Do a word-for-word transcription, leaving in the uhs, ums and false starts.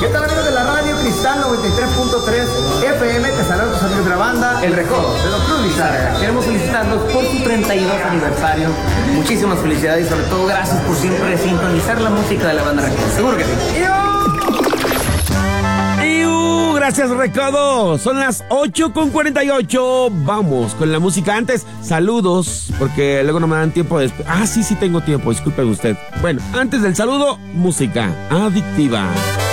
¿Qué tal, amigos de la radio Cristal noventa y tres punto tres F M? Te saludan tus amigos de la banda El Recodo, de Don Cruz Lizárraga. Queremos felicitarlos por su treinta y dos aniversario. Muchísimas felicidades y sobre todo gracias por siempre sintonizar la música de la banda Recodo. Seguro que sí. ¡Iu! Gracias, Recodo. Son las ocho con cuarenta y ocho. Vamos con la música. Antes, saludos, porque luego no me dan tiempo de... Ah, sí, sí tengo tiempo, disculpen usted. Bueno, antes del saludo, música adictiva.